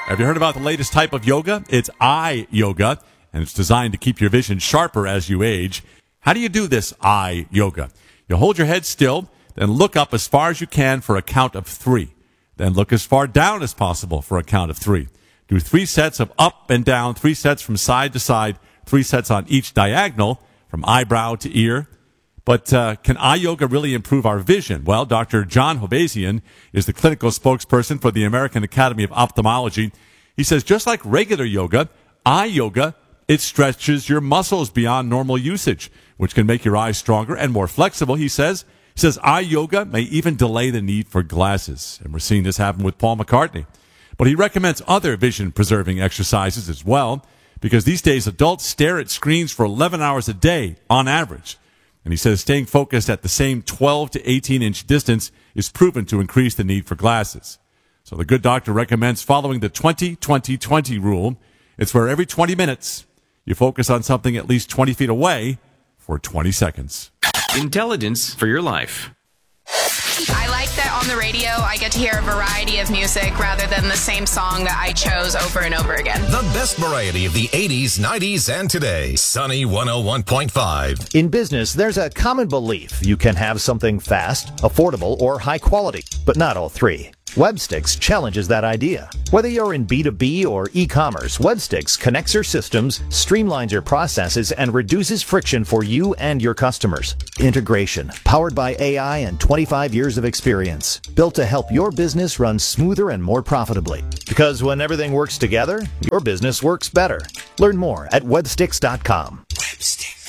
Have you heard about the latest type of yoga? It's eye yoga, and it's designed to keep your vision sharper as you age. How do you do this eye yoga? You hold your head still, then look up as far as you can for a count of 3. Then look as far down as possible for a count of 3. Do 3 sets of up and down, 3 sets from side to side, 3 sets on each diagonal, from eyebrow to ear. But can eye yoga really improve our vision? Well, Dr. John Hobazian is the clinical spokesperson for the American Academy of Ophthalmology. He says just like regular yoga, eye yoga, it stretches your muscles beyond normal usage, which can make your eyes stronger and more flexible, he says. He says eye yoga may even delay the need for glasses. And we're seeing this happen with Paul McCartney. But he recommends other vision-preserving exercises as well, because these days adults stare at screens for 11 hours a day on average. And he says staying focused at the same 12 to 18-inch distance is proven to increase the need for glasses. So the good doctor recommends following the 20-20-20 rule. It's where every 20 minutes you focus on something at least 20 feet away for 20 seconds. Intelligence for your life. I like that on the radio I get to hear a variety of music rather than the same song that I chose over and over again. The best variety of the 80s, 90s, and today. Sunny 101.5. In business, there's a common belief you can have something fast, affordable, or high quality, but not all three. Webstix challenges that idea. Whether you're in B2B or e-commerce, Webstix connects your systems, streamlines your processes, and reduces friction for you and your customers. Integration, powered by AI and 25 years of experience, built to help your business run smoother and more profitably. Because when everything works together, your business works better. Learn more at webstix.com.